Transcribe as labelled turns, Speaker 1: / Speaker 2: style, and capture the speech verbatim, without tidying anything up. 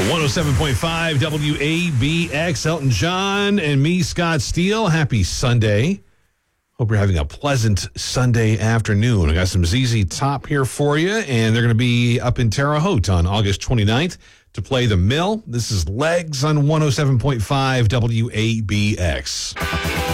Speaker 1: one oh seven point five W A B X, Elton John and me, Scott Steele. Happy Sunday. Hope you're having a pleasant Sunday afternoon. I got some Z Z Top here for you, and they're going to be up in Terre Haute on August twenty-ninth to play the Mill. This is Legs on one oh seven point five W A B X.